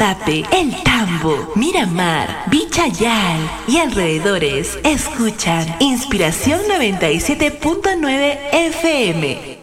Guatape, El Tambo, Miramar, Vichayal y alrededores escuchan Inspiración 97.9 FM.